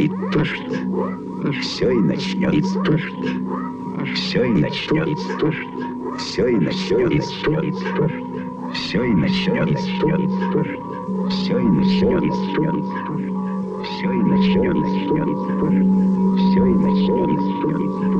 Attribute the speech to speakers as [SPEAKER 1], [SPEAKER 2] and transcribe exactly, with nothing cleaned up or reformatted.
[SPEAKER 1] И то, что все и начнется. И то, что все и начнется. Все и начнется. Все и начнется. Все и начнется. Все и начнется. Все и начнется.